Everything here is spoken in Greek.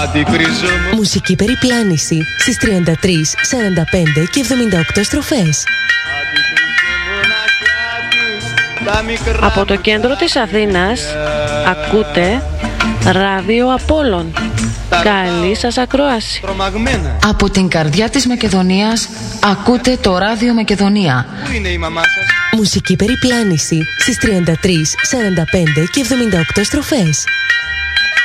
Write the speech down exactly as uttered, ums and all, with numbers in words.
Μουσική περιπλάνηση στις τριάντα τρεις, σαράντα πέντε και εβδομήντα οκτώ στροφές. Από το κέντρο της Αθήνας ακούτε Ράδιο Απόλλων. Καλή σας ακρόαση. Από την καρδιά της Μακεδονίας ακούτε το Ράδιο Μακεδονία. Πού είναι η μαμά σας? Μουσική περιπλάνηση στις τριάντα τρεις, σαράντα πέντε και εβδομήντα οκτώ στροφές.